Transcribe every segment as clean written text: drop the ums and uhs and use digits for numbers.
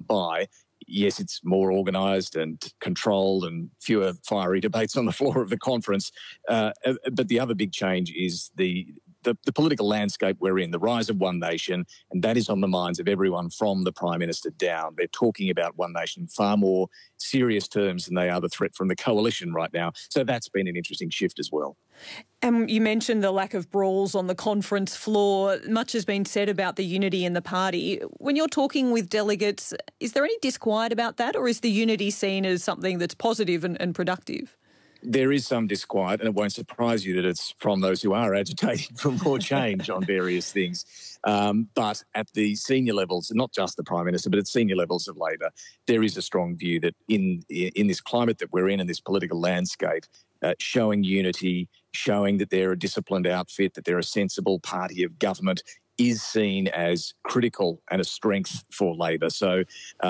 by. Yes, it's more organised and controlled and fewer fiery debates on the floor of the conference. But the other big change is the political landscape we're in, the rise of One Nation, and that is on the minds of everyone from the Prime Minister down. They're talking about One Nation in far more serious terms than they are the threat from the coalition right now. So that's been an interesting shift as well. You mentioned the lack of brawls on the conference floor. Much has been said about the unity in the party. When you're talking with delegates, is there any disquiet about that, or is the unity seen as something that's positive and productive? There is some disquiet, and it won't surprise you that it's from those who are agitating for more change on various things. But at the senior levels, not just the Prime Minister, but at senior levels of Labor, there is a strong view that in this climate that we're in this political landscape, showing unity, showing that they're a disciplined outfit, that they're a sensible party of government, is seen as critical and a strength for Labor. So,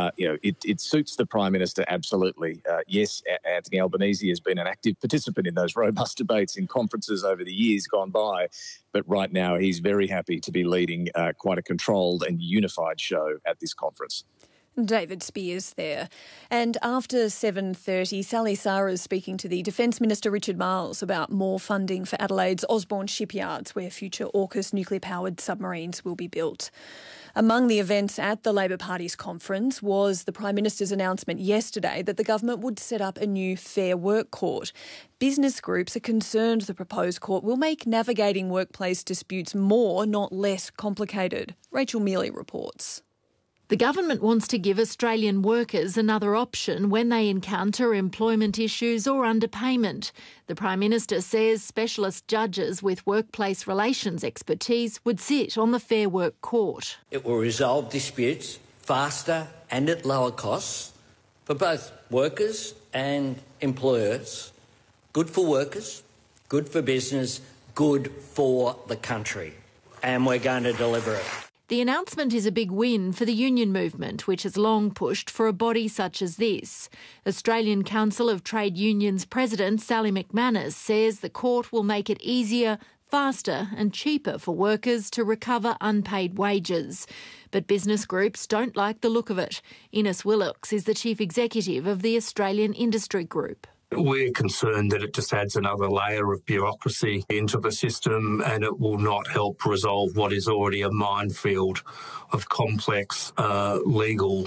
it suits the Prime Minister absolutely. Yes, Anthony Albanese has been an active participant in those robust debates in conferences over the years gone by, but right now he's very happy to be leading quite a controlled and unified show at this conference. David Spears there. And after 7:30, Sally Sarah is speaking to the Defence Minister Richard Marles about more funding for Adelaide's Osborne shipyards, where future AUKUS nuclear-powered submarines will be built. Among the events at the Labor Party's conference was the Prime Minister's announcement yesterday that the government would set up a new Fair Work Court. Business groups are concerned the proposed court will make navigating workplace disputes more, not less complicated. Rachel Mealy reports. The government wants to give Australian workers another option when they encounter employment issues or underpayment. The Prime Minister says specialist judges with workplace relations expertise would sit on the Fair Work Court. It will resolve disputes faster and at lower costs for both workers and employers. Good for workers, good for business, good for the country. And we're going to deliver it. The announcement is a big win for the union movement, which has long pushed for a body such as this. Australian Council of Trade Unions President Sally McManus says the court will make it easier, faster and cheaper for workers to recover unpaid wages. But business groups don't like the look of it. Innes Willocks is the chief executive of the Australian Industry Group. We're concerned that it just adds another layer of bureaucracy into the system, and it will not help resolve what is already a minefield of complex legal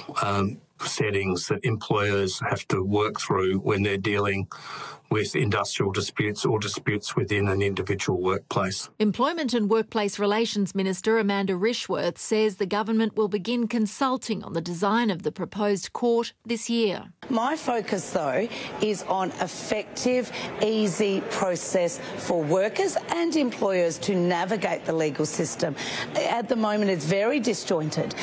settings that employers have to work through when they're dealing with industrial disputes or disputes within an individual workplace. Employment and Workplace Relations Minister Amanda Rishworth says the government will begin consulting on the design of the proposed court this year. My focus, though, is on effective, easy process for workers and employers to navigate the legal system. At the moment, it's very disjointed.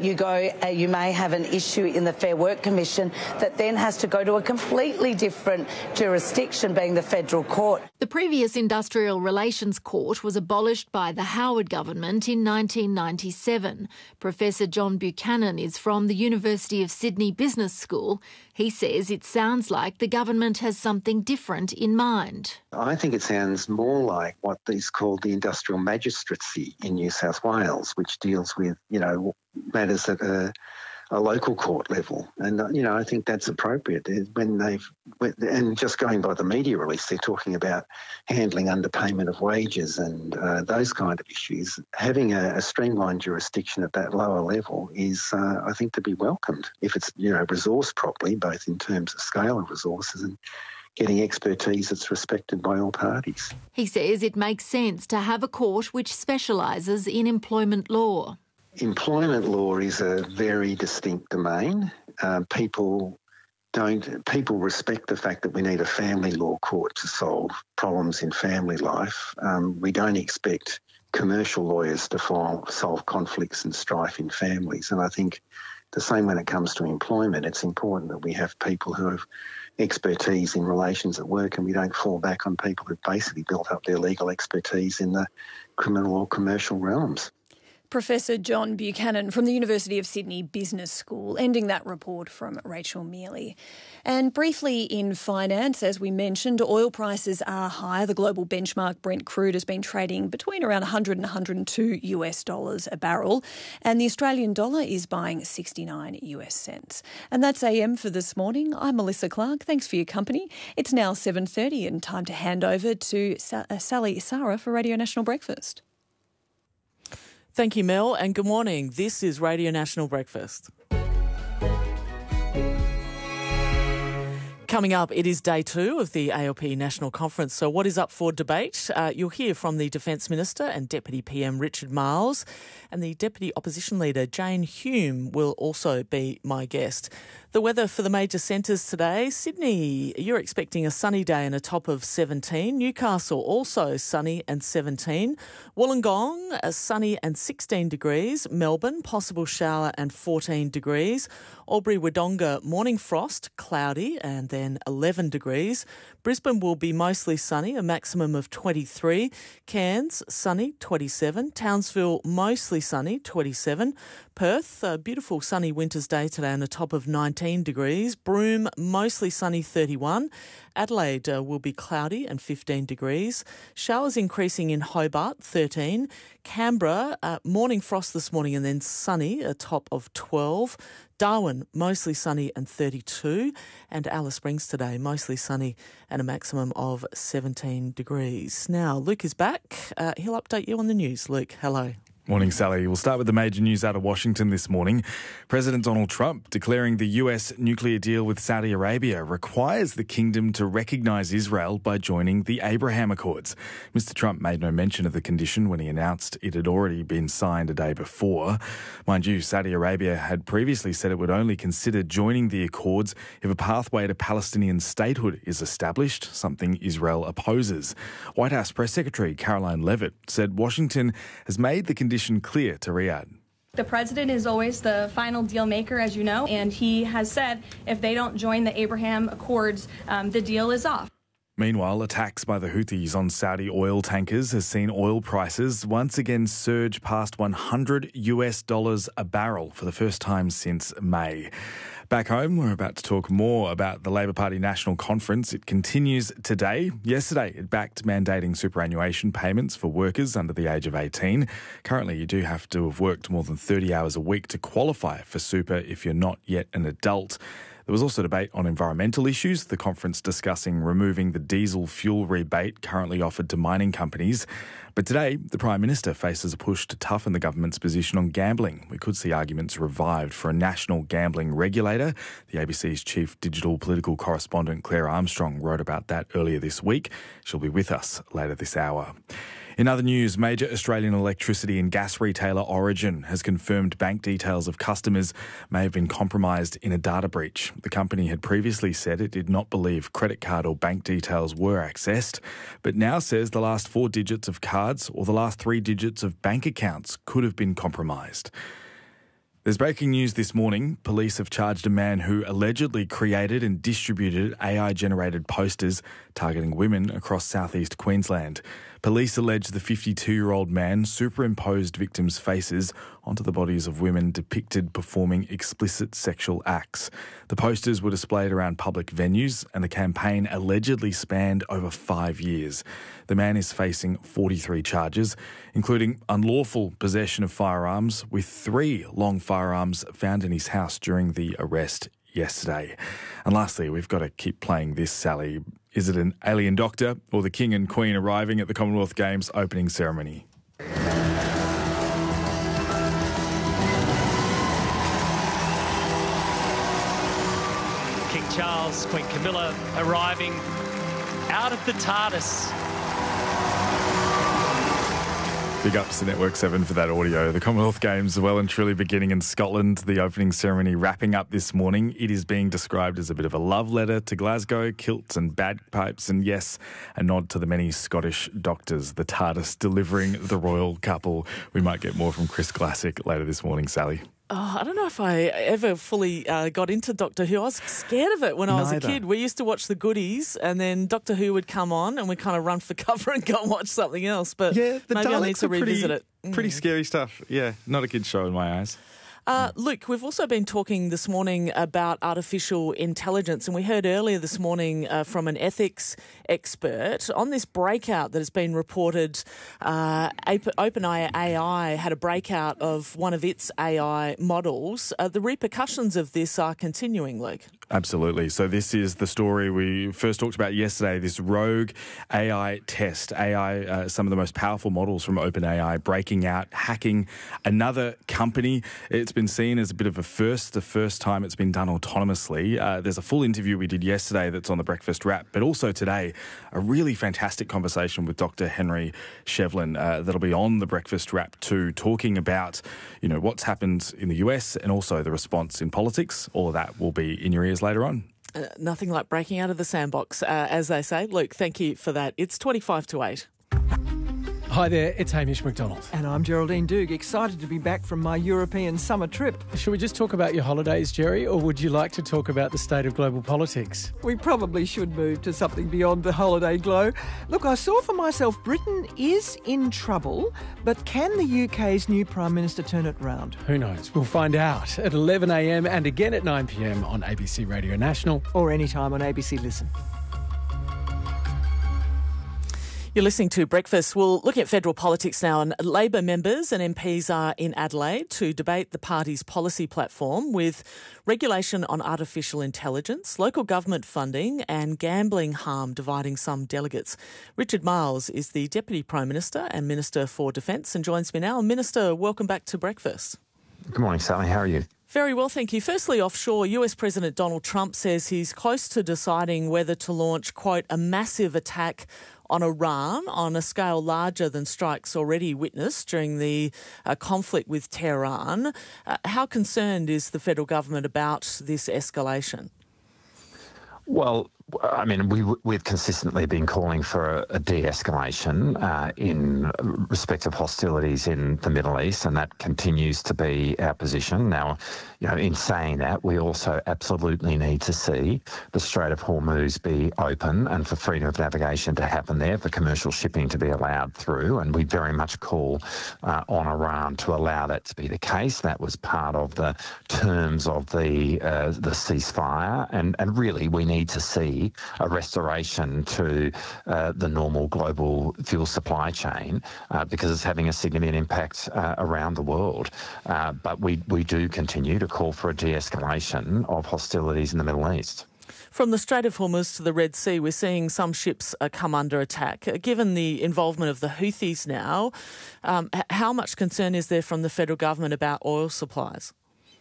You may have an issue in the Fair Work Commission that then has to go to a completely different jurisdiction, being the federal court. The previous Industrial Relations Court was abolished by the Howard government in 1997. Professor John Buchanan is from the University of Sydney Business School. He says it sounds like the government has something different in mind. I think it sounds more like what is called the Industrial Magistracy in New South Wales, which deals with, matters at a local court level. And, I think that's appropriate. And just going by the media release, they're talking about handling underpayment of wages and those kind of issues. Having a streamlined jurisdiction at that lower level is, I think, to be welcomed if it's, resourced properly, both in terms of scale of resources and getting expertise that's respected by all parties. He says it makes sense to have a court which specialises in employment law. Employment law is a very distinct domain. People respect the fact that we need a family law court to solve problems in family life. We don't expect commercial lawyers to solve conflicts and strife in families. And I think the same when it comes to employment, it's important that we have people who have expertise in relations at work and we don't fall back on people who've basically built up their legal expertise in the criminal or commercial realms. Professor John Buchanan from the University of Sydney Business School, ending that report from Rachel Mealy. And briefly in finance, as we mentioned, oil prices are higher. The global benchmark Brent crude has been trading between around $100 and $102 a barrel, and the Australian dollar is buying 69 US cents. And that's AM for this morning. I'm Melissa Clark. Thanks for your company. It's now 7:30 and time to hand over to Sally Isara for Radio National Breakfast. Thank you, Mel, and good morning. This is Radio National Breakfast. Coming up, it is day 2 of the ALP National Conference. So what is up for debate? You'll hear from the Defence Minister and Deputy PM Richard Marles, and the Deputy Opposition Leader Jane Hume will also be my guest. The weather for the major centres today. Sydney, you're expecting a sunny day and a top of 17. Newcastle also sunny and 17. Wollongong, a sunny and 16 degrees. Melbourne, possible shower and 14 degrees. Albury-Wodonga, morning frost, cloudy and then 11 degrees. Brisbane will be mostly sunny, a maximum of 23. Cairns, sunny, 27. Townsville, mostly sunny, 27. Perth, a beautiful sunny winter's day today and a top of 19 degrees. Broome, mostly sunny, 31. Adelaide will be cloudy and 15 degrees. Showers increasing in Hobart, 13. Canberra, morning frost this morning and then sunny, a top of 12. Darwin, mostly sunny and 32. And Alice Springs today, mostly sunny and a maximum of 17 degrees. Now, Luke is back. He'll update you on the news. Luke, hello. Morning, Sally. We'll start with the major news out of Washington this morning. President Donald Trump declaring the US nuclear deal with Saudi Arabia requires the kingdom to recognise Israel by joining the Abraham Accords. Mr. Trump made no mention of the condition when he announced it had already been signed a day before. Mind you, Saudi Arabia had previously said it would only consider joining the Accords if a pathway to Palestinian statehood is established, something Israel opposes. White House Press Secretary Caroline Leavitt said Washington has made the condition clear to Riyadh. The president is always the final deal maker, as you know, and he has said if they don't join the Abraham Accords, the deal is off. Meanwhile, attacks by the Houthis on Saudi oil tankers has seen oil prices once again surge past $100 a barrel for the first time since May. Back home, we're about to talk more about the Labor Party National Conference. It continues today. Yesterday, it backed mandating superannuation payments for workers under the age of 18. Currently, you do have to have worked more than 30 hours a week to qualify for super if you're not yet an adult. There was also debate on environmental issues, the conference discussing removing the diesel fuel rebate currently offered to mining companies. But today, the Prime Minister faces a push to toughen the government's position on gambling. We could see arguments revived for a national gambling regulator. The ABC's chief digital political correspondent Claire Armstrong wrote about that earlier this week. She'll be with us later this hour. In other news, major Australian electricity and gas retailer Origin has confirmed bank details of customers may have been compromised in a data breach. The company had previously said it did not believe credit card or bank details were accessed, but now says the last 4 digits of cards or the last 3 digits of bank accounts could have been compromised. There's breaking news this morning. Police have charged a man who allegedly created and distributed AI-generated posters targeting women across southeast Queensland. Police allege the 52-year-old man superimposed victims' faces onto the bodies of women depicted performing explicit sexual acts. The posters were displayed around public venues and the campaign allegedly spanned over 5 years. The man is facing 43 charges, including unlawful possession of firearms, with 3 long firearms found in his house during the arrest yesterday. And lastly, we've got to keep playing this, Sally. Is it an alien doctor or the King and Queen arriving at the Commonwealth Games opening ceremony? King Charles, Queen Camilla arriving out of the TARDIS. Big ups to Network 7 for that audio. The Commonwealth Games are well and truly beginning in Scotland. The opening ceremony wrapping up this morning. It is being described as a bit of a love letter to Glasgow, kilts and bagpipes, and yes, a nod to the many Scottish doctors, the TARDIS delivering the royal couple. We might get more from Chris Classic later this morning, Sally. I don't know if I ever fully got into Doctor Who. I was scared of it when I was a kid. We used to watch the goodies, and then Doctor Who would come on, and we'd kind of run for cover and go and watch something else. But yeah, the maybe I need Daleks to are revisit it. Pretty scary stuff. Yeah, not a kid show in my eyes. Luke, we've also been talking this morning about artificial intelligence, and we heard earlier this morning from an ethics expert on this breakout that has been reported. OpenAI had a breakout of one of its AI models. The repercussions of this are continuing, Luke. Absolutely. So this is the story we first talked about yesterday, this rogue AI test. AI, some of the most powerful models from OpenAI breaking out, hacking another company. It's been seen as a bit of a first, the first time it's been done autonomously. There's a full interview we did yesterday that's on the Breakfast Wrap, but also today, a really fantastic conversation with Dr. Henry Shevlin that'll be on the Breakfast Wrap too, talking about, what's happened in the US and also the response in politics. All of that will be in your ears later on. Nothing like breaking out of the sandbox, as they say. Luke, thank you for that. It's 25 to 8. Hi there, it's Hamish McDonald. And I'm Geraldine Doog, excited to be back from my European summer trip. Should we just talk about your holidays, Jerry, or would you like to talk about the state of global politics? We probably should move to something beyond the holiday glow. Look, I saw for myself Britain is in trouble, but can the UK's new Prime Minister turn it round? Who knows? We'll find out at 11 a.m. and again at 9 p.m. on ABC Radio National. Or anytime on ABC Listen. You're listening to Breakfast. We'll look at federal politics now, and Labor members and MPs are in Adelaide to debate the party's policy platform with regulation on artificial intelligence, local government funding and gambling harm dividing some delegates. Richard Marles is the Deputy Prime Minister and Minister for Defence and joins me now. Minister, welcome back to Breakfast. Good morning, Sally. How are you? Very well, thank you. Firstly, offshore, US President Donald Trump says he's close to deciding whether to launch, quote, a massive attack on Iran on a scale larger than strikes already witnessed during the conflict with Tehran. How concerned is the federal government about this escalation? Well, I mean, we've consistently been calling for a de-escalation in respect of hostilities in the Middle East, and that continues to be our position. Now, in saying that, we also absolutely need to see the Strait of Hormuz be open and for freedom of navigation to happen there, for commercial shipping to be allowed through, and we very much call on Iran to allow that to be the case. That was part of the terms of the ceasefire, and really we need to see a restoration to the normal global fuel supply chain because it's having a significant impact around the world. But we do continue to call for a de-escalation of hostilities in the Middle East. From the Strait of Hormuz to the Red Sea, we're seeing some ships come under attack. Given the involvement of the Houthis now, how much concern is there from the federal government about oil supplies?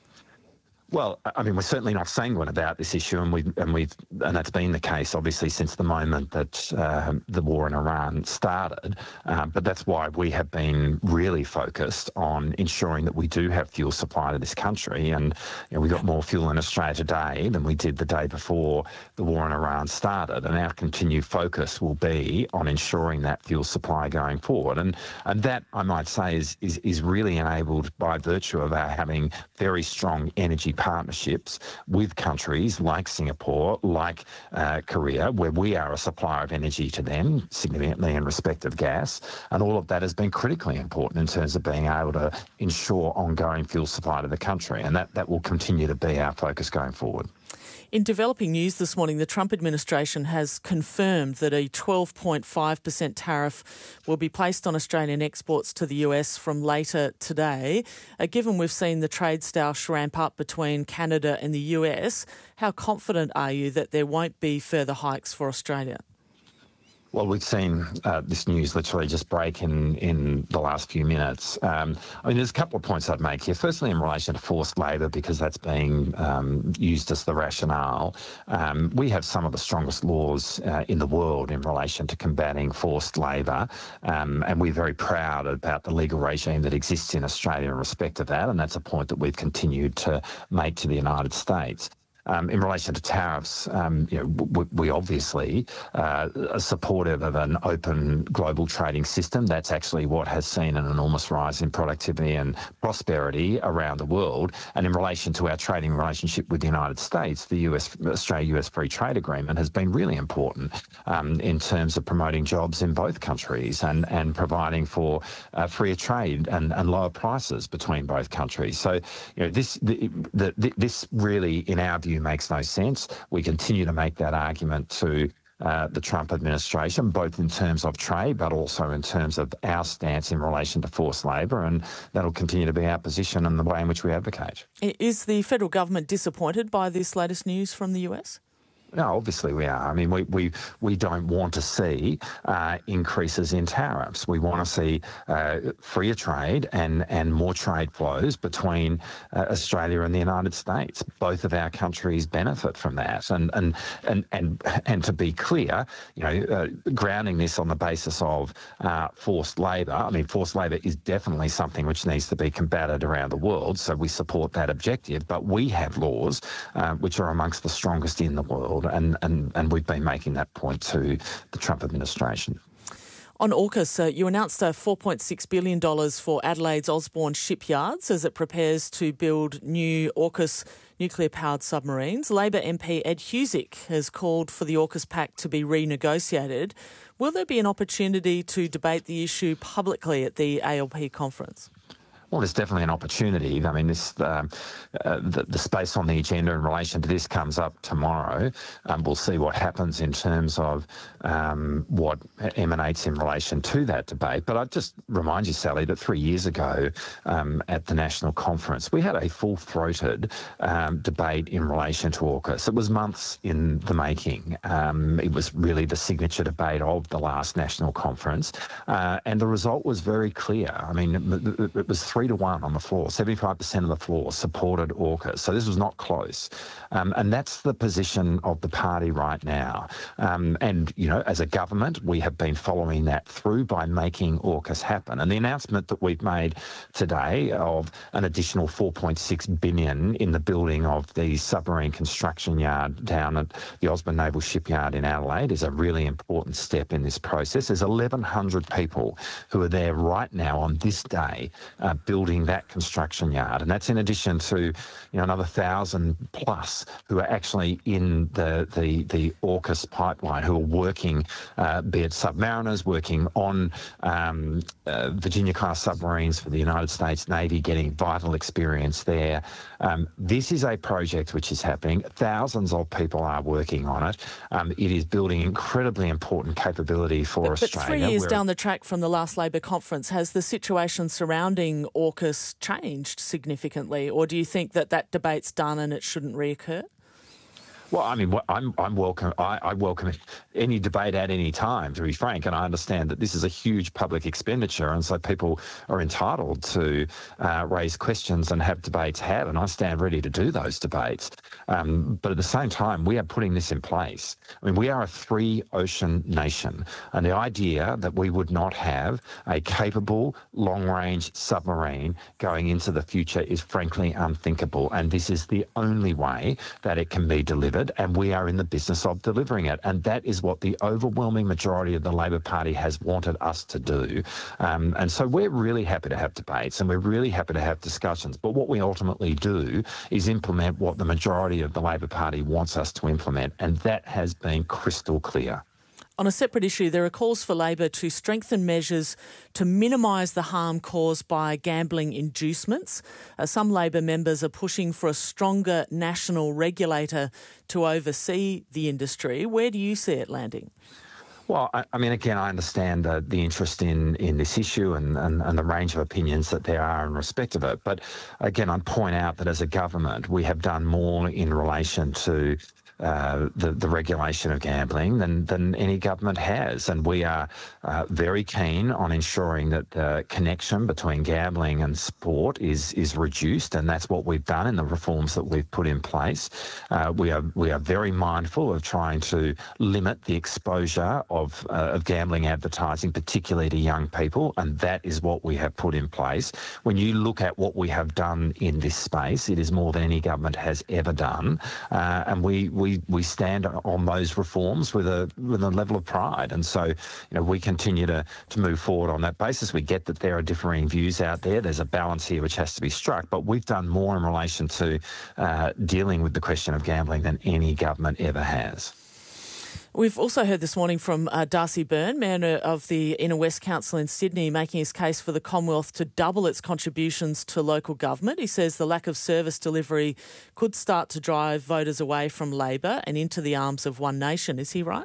Well, I mean, we're certainly not sanguine about this issue, and that's been the case obviously since the moment that the war in Iran started. But that's why we have been really focused on ensuring that we do have fuel supply to this country. And we got more fuel in Australia today than we did the day before the war in Iran started. And our continued focus will be on ensuring that fuel supply going forward. And that, I might say, is really enabled by virtue of our having very strong energy partnerships with countries like Singapore, like Korea, where we are a supplier of energy to them, significantly in respect of gas. And all of that has been critically important in terms of being able to ensure ongoing fuel supply to the country. And that will continue to be our focus going forward. In developing news this morning, the Trump administration has confirmed that a 12.5% tariff will be placed on Australian exports to the US from later today. Given we've seen the trade stoush ramp up between Canada and the US, how confident are you that there won't be further hikes for Australia? Well, we've seen this news literally just break in the last few minutes. I mean, there's a couple of points I'd make here. Firstly, in relation to forced labour, because that's being used as the rationale. We have some of the strongest laws in the world in relation to combating forced labour, and we're very proud about the legal regime that exists in Australia in respect of that, and that's a point that we've continued to make to the United States. In relation to tariffs, we obviously are supportive of an open global trading system. That's actually what has seen an enormous rise in productivity and prosperity around the world. And in relation to our trading relationship with the United States, the Australia-US Free Trade Agreement has been really important in terms of promoting jobs in both countries and providing for freer trade and lower prices between both countries. So, this really, in our view, makes no sense. We continue to make that argument to the Trump administration, both in terms of trade, but also in terms of our stance in relation to forced labour, and that'll continue to be our position and the way in which we advocate. Is the federal government disappointed by this latest news from the US? No, obviously we are. I mean, we don't want to see increases in tariffs. We want to see freer trade and more trade flows between Australia and the United States. Both of our countries benefit from that. And to be clear, grounding this on the basis of forced labour. I mean, forced labour is definitely something which needs to be combated around the world. So we support that objective. But we have laws which are amongst the strongest in the world. And we've been making that point to the Trump administration. On AUKUS, you announced $4.6 billion for Adelaide's Osborne shipyards as it prepares to build new AUKUS nuclear-powered submarines. Labor MP Ed Husic has called for the AUKUS pact to be renegotiated. Will there be an opportunity to debate the issue publicly at the ALP conference? Well, there's definitely an opportunity. I mean, the space on the agenda in relation to this comes up tomorrow. We'll see what happens in terms of what emanates in relation to that debate. But I'd just remind you, Sally, that 3 years ago at the National Conference, we had a full-throated debate in relation to AUKUS. It was months in the making. It was really the signature debate of the last National Conference. And the result was very clear. I mean, it was 3-1 on the floor. 75% of the floor supported AUKUS. So this was not close. And that's the position of the party right now. And, as a government, we have been following that through by making AUKUS happen. And the announcement that we've made today of an additional $4.6 billion in the building of the submarine construction yard down at the Osborne Naval Shipyard in Adelaide is a really important step in this process. There's 1,100 people who are there right now on this day building that construction yard. And that's in addition to, another 1,000 plus who are actually in the AUKUS pipeline, who are working, be it submariners, working on Virginia-class submarines for the United States Navy, getting vital experience there. This is a project which is happening. Thousands of people are working on it. It is building incredibly important capability for Australia. But 3 years down the track from the last Labor conference, has the situation surrounding AUKUS changed significantly, or do you think that debate's done and it shouldn't reoccur? Well, I mean, I'm welcome. I welcome any debate at any time, to be frank, and I understand that this is a huge public expenditure, and so people are entitled to raise questions and have debates had, and I stand ready to do those debates. But at the same time, we are putting this in place. I mean, we are a three-ocean nation, and the idea that we would not have a capable long-range submarine going into the future is frankly unthinkable, and this is the only way that it can be delivered. And we are in the business of delivering it. And that is what the overwhelming majority of the Labor Party has wanted us to do. And so we're really happy to have debates and we're really happy to have discussions. But what we ultimately do is implement what the majority of the Labor Party wants us to implement. And that has been crystal clear. On a separate issue, there are calls for Labor to strengthen measures to minimise the harm caused by gambling inducements. Some Labor members are pushing for a stronger national regulator to oversee the industry. Where do you see it landing? Well, I mean, again, I understand the interest in this issue and the range of opinions that there are in respect of it. But again, I'd point out that as a government, we have done more in relation to the regulation of gambling than any government has. And we are very keen on ensuring that the connection between gambling and sport is reduced, and that's what we've done in the reforms that we've put in place. We are very mindful of trying to limit the exposure of gambling advertising, particularly to young people, and that is what we have put in place. When you look at what we have done in this space, it is more than any government has ever done, and we stand on those reforms with a level of pride. And so, we continue to move forward on that basis. We get that there are differing views out there. There's a balance here which has to be struck, but we've done more in relation to dealing with the question of gambling than any government ever has. We've also heard this morning from Darcy Byrne, Mayor of the Inner West Council in Sydney, making his case for the Commonwealth to double its contributions to local government. He says the lack of service delivery could start to drive voters away from Labor and into the arms of One Nation. Is he right?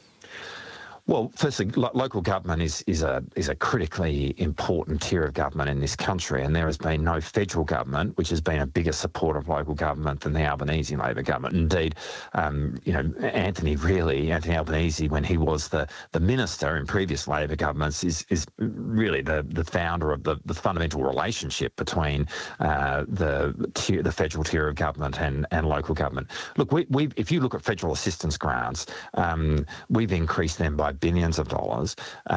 Well, firstly, local government is a critically important tier of government in this country, and there has been no federal government which has been a bigger supporter of local government than the Albanese Labor government. Indeed, Anthony Albanese, when he was the minister in previous Labor governments, is really the founder of the fundamental relationship between the federal tier of government and local government. Look, if you look at federal assistance grants, we've increased them by billions of dollars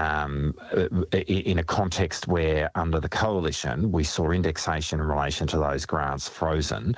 in a context where under the coalition we saw indexation in relation to those grants frozen.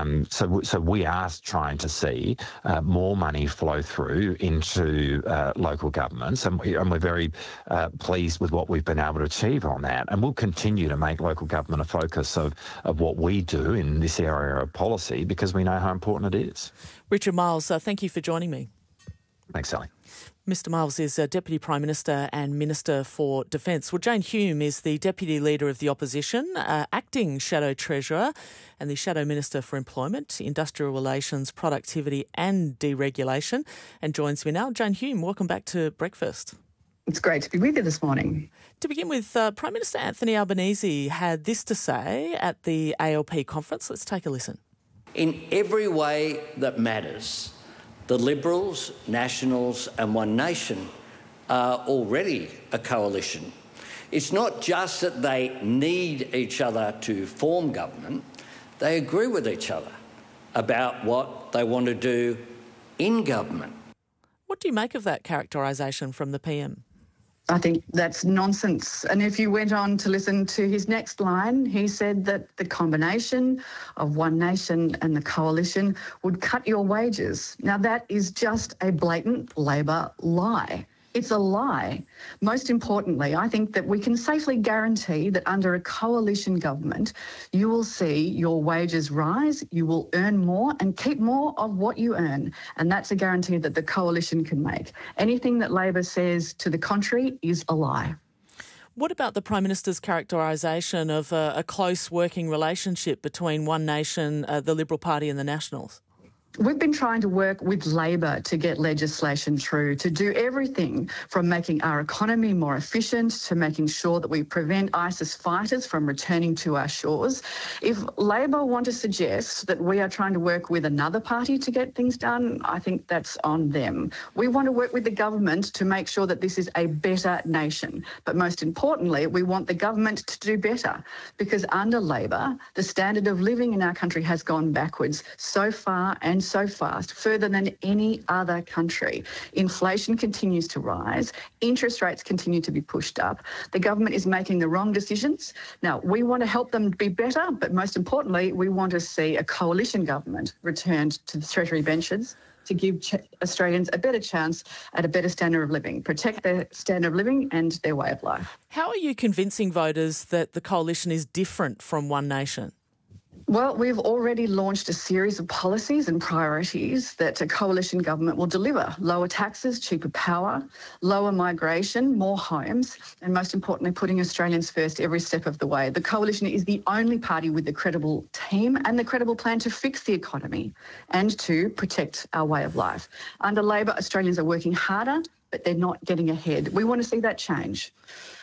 So we are trying to see more money flow through into local governments, and we're very pleased with what we've been able to achieve on that. And we'll continue to make local government a focus of what we do in this area of policy because we know how important it is. Richard Marles, thank you for joining me. Thanks, Sally. Mr Marles is Deputy Prime Minister and Minister for Defence. Well, Jane Hume is the Deputy Leader of the Opposition, Acting Shadow Treasurer and the Shadow Minister for Employment, Industrial Relations, Productivity and Deregulation, and joins me now. Jane Hume, welcome back to Breakfast. It's great to be with you this morning. To begin with, Prime Minister Anthony Albanese had this to say at the ALP conference. Let's take a listen. In every way that matters, the Liberals, Nationals and One Nation are already a coalition. It's not just that they need each other to form government, they agree with each other about what they want to do in government. What do you make of that characterisation from the PM? I think that's nonsense. And if you went on to listen to his next line, he said that the combination of One Nation and the coalition would cut your wages. Now, that is just a blatant Labor lie. It's a lie. Most importantly, I think that we can safely guarantee that under a coalition government, you will see your wages rise, you will earn more and keep more of what you earn. And that's a guarantee that the coalition can make. Anything that Labor says to the contrary is a lie. What about the Prime Minister's characterisation of a close working relationship between One Nation, the Liberal Party and the Nationals? We've been trying to work with Labor to get legislation through, to do everything from making our economy more efficient to making sure that we prevent ISIS fighters from returning to our shores. If Labor want to suggest that we are trying to work with another party to get things done, I think that's on them. We want to work with the government to make sure that this is a better nation. But most importantly, we want the government to do better, because under Labor, the standard of living in our country has gone backwards so far and so fast, further than any other country. Inflation continues to rise. Interest rates continue to be pushed up. The government is making the wrong decisions. Now, we want to help them be better, but most importantly, we want to see a coalition government returned to the Treasury benches to give Australians a better chance at a better standard of living, protect their standard of living and their way of life. How are you convincing voters that the coalition is different from One Nation? Well, we've already launched a series of policies and priorities that a coalition government will deliver. Lower taxes, cheaper power, lower migration, more homes, and most importantly, putting Australians first every step of the way. The coalition is the only party with the credible team and the credible plan to fix the economy and to protect our way of life. Under Labor, Australians are working harder, but they're not getting ahead. We want to see that change.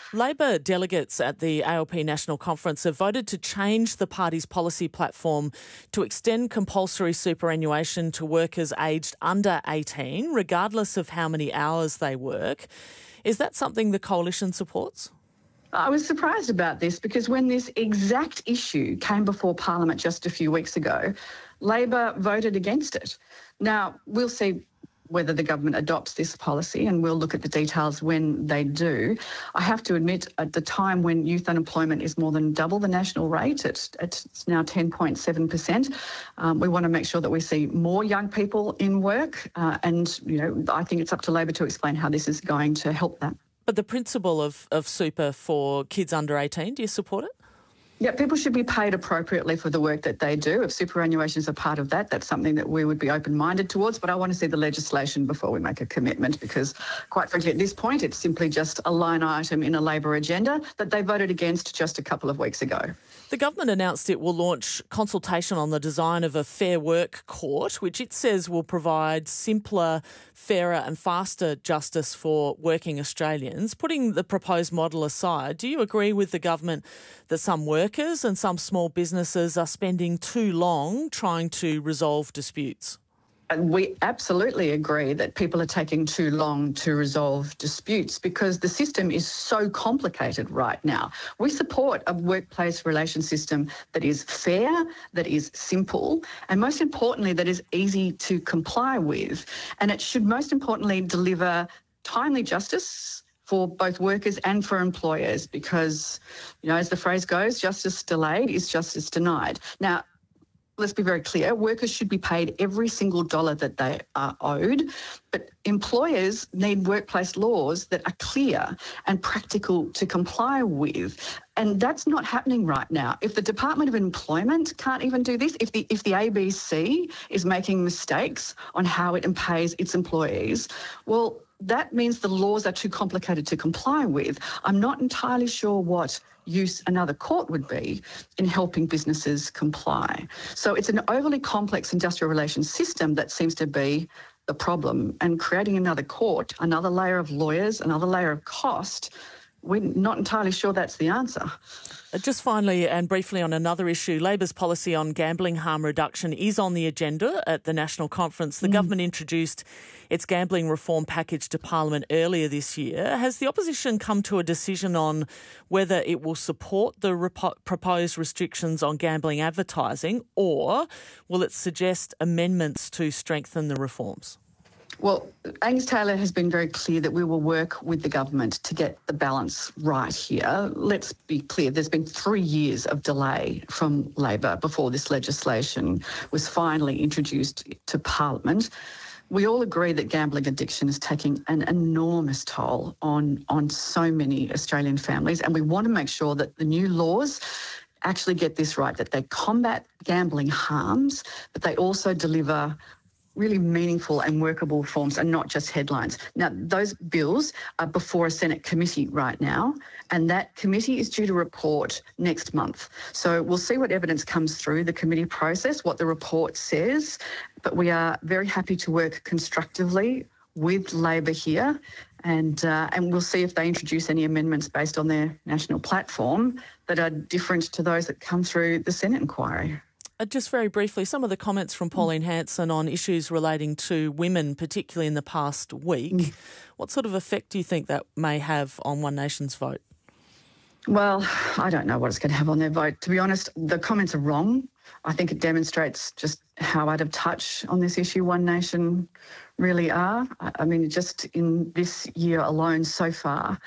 Labor delegates at the ALP National Conference have voted to change the party's policy platform to extend compulsory superannuation to workers aged under 18, regardless of how many hours they work. Is that something the coalition supports? I was surprised about this because when this exact issue came before Parliament just a few weeks ago, Labor voted against it. Now, we'll see whether the government adopts this policy, and we'll look at the details when they do. I have to admit, at the time when youth unemployment is more than double the national rate, it's now 10.7%. We want to make sure that we see more young people in work, and I think it's up to Labor to explain how this is going to help that. But the principle of super for kids under 18, do you support it? Yeah, people should be paid appropriately for the work that they do. If superannuation is a part of that, that's something that we would be open-minded towards. But I want to see the legislation before we make a commitment because, quite frankly, at this point, it's simply just a line item in a Labor agenda that they voted against just a couple of weeks ago. The government announced it will launch consultation on the design of a Fair Work Court, which it says will provide simpler, fairer and faster justice for working Australians. Putting the proposed model aside, do you agree with the government that some workers and some small businesses are spending too long trying to resolve disputes? We absolutely agree that people are taking too long to resolve disputes because the system is so complicated right now. We support a workplace relation system that is fair, that is simple, and most importantly, that is easy to comply with. And it should most importantly deliver timely justice for both workers and for employers because, as the phrase goes, justice delayed is justice denied. Now, let's be very clear, workers should be paid every single dollar that they are owed, but employers need workplace laws that are clear and practical to comply with. And that's not happening right now. If the Department of Employment can't even do this, if the ABC is making mistakes on how it pays its employees, well, that means the laws are too complicated to comply with. I'm not entirely sure what use another court would be in helping businesses comply. So it's an overly complex industrial relations system that seems to be the problem. And creating another court, another layer of lawyers, another layer of cost, we're not entirely sure that's the answer. Just finally and briefly on another issue, Labor's policy on gambling harm reduction is on the agenda at the National Conference. The government introduced its gambling reform package to Parliament earlier this year. Has the opposition come to a decision on whether it will support the proposed restrictions on gambling advertising, or will it suggest amendments to strengthen the reforms? Well, Angus Taylor has been very clear that we will work with the government to get the balance right here. Let's be clear, there's been 3 years of delay from Labor before this legislation was finally introduced to Parliament. We all agree that gambling addiction is taking an enormous toll on so many Australian families, and we want to make sure that the new laws actually get this right, that they combat gambling harms, but they also deliver really meaningful and workable reforms and not just headlines. Now, those bills are before a Senate committee right now, and that committee is due to report next month. So we'll see what evidence comes through the committee process, what the report says, but we are very happy to work constructively with Labor here, and we'll see if they introduce any amendments based on their national platform that are different to those that come through the Senate inquiry. Just very briefly, some of the comments from Pauline Hanson on issues relating to women, particularly in the past week. What sort of effect do you think that may have on One Nation's vote? Well, I don't know what it's going to have on their vote. To be honest, the comments are wrong. I think it demonstrates just how out of touch on this issue One Nation really are. I mean, just in this year alone so far,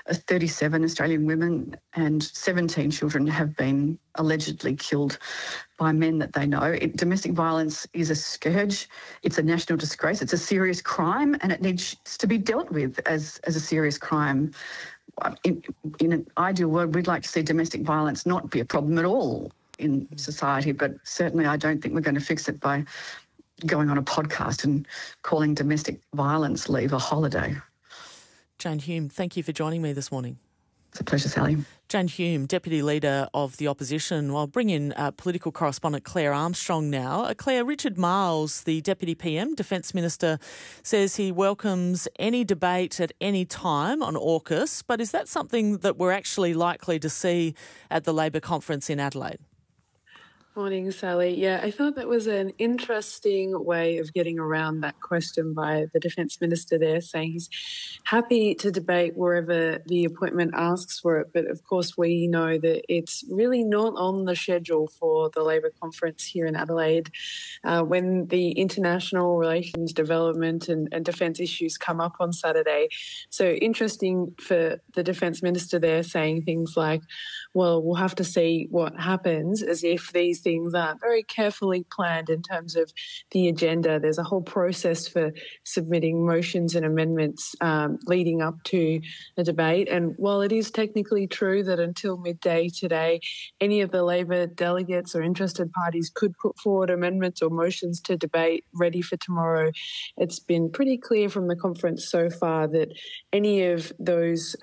37 Australian women and 17 children have been allegedly killed by men that they know. Domestic violence is a scourge. It's a national disgrace. It's a serious crime, and it needs to be dealt with as a serious crime. In an ideal world, we'd like to see domestic violence not be a problem at all in society, but certainly I don't think we're going to fix it by going on a podcast and calling domestic violence leave a holiday. Jane Hume, thank you for joining me this morning. It's a pleasure, Sally. Jane Hume, Deputy Leader of the Opposition. I'll bring in political correspondent Claire Armstrong now. Claire, Richard Marles, the Deputy PM, Defence Minister, says he welcomes any debate at any time on AUKUS, but is that something that we're actually likely to see at the Labor conference in Adelaide? Morning, Sally. Yeah, I thought that was an interesting way of getting around that question by the Defence Minister there, saying he's happy to debate wherever the appointment asks for it. But of course, we know that it's really not on the schedule for the Labor conference here in Adelaide. When the international relations, development and defence issues come up on Saturday. So interesting for the Defence Minister there saying things like, well, we'll have to see what happens, as if these things aren't very carefully planned in terms of the agenda. There's a whole process for submitting motions and amendments leading up to the debate. And while it is technically true that until midday today, any of the Labor delegates or interested parties could put forward amendments or motions to debate ready for tomorrow, it's been pretty clear from the conference so far that any of those,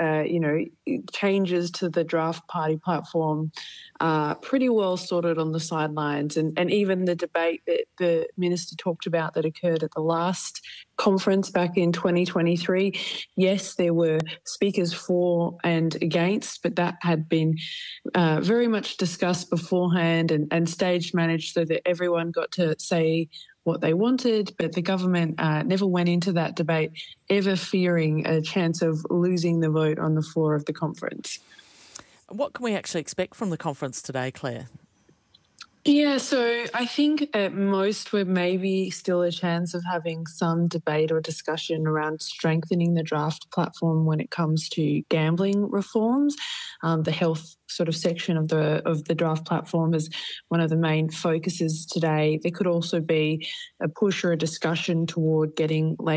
changes to the draft party platform are pretty well sorted on the sidelines. And even the debate that the minister talked about that occurred at the last conference back in 2023, yes, there were speakers for and against, but that had been very much discussed beforehand and stage managed so that everyone got to say what they wanted, but the government never went into that debate ever fearing a chance of losing the vote on the floor of the conference. What can we actually expect from the conference today, Claire? Yeah, so I think at most we're maybe still a chance of having some debate or discussion around strengthening the draft platform when it comes to gambling reforms. The health sort of section of the draft platform is one of the main focuses today. There could also be a push or a discussion toward getting